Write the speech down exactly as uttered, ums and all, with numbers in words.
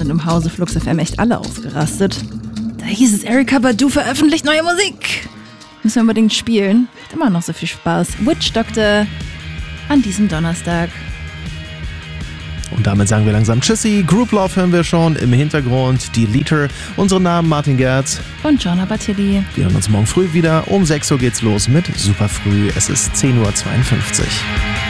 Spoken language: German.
sind im Hause Flux F M echt alle ausgerastet. Da hieß es, Erykah Badu veröffentlicht neue Musik. Müssen wir unbedingt spielen. Hat immer noch so viel Spaß. Witch Doctor an diesem Donnerstag. Und damit sagen wir langsam Tschüssi. Group Love hören wir schon im Hintergrund. Die Liter. Unsere Namen Martin Gerz und Jonna Batilli. Wir hören uns morgen früh wieder. Um sechs Uhr geht's los mit Super Früh. Es ist zehn Uhr zweiundfünfzig.